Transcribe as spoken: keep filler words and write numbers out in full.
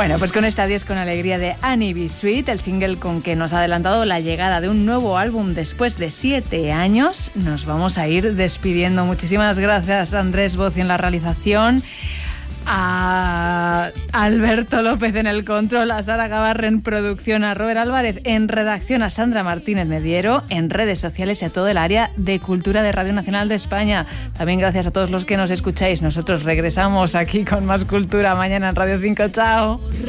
Bueno, pues con este Adiós con alegría de Annie B. Sweet, el single con que nos ha adelantado la llegada de un nuevo álbum después de siete años, nos vamos a ir despidiendo. Muchísimas gracias, Andrés Bocio en la realización, a Alberto López en el control, a Sara Gavarra en producción, a Robert Álvarez en redacción, a Sandra Martínez Mediero en redes sociales y a todo el área de cultura de Radio Nacional de España. También gracias a todos los que nos escucháis. Nosotros regresamos aquí con más cultura mañana en Radio cinco. Chao.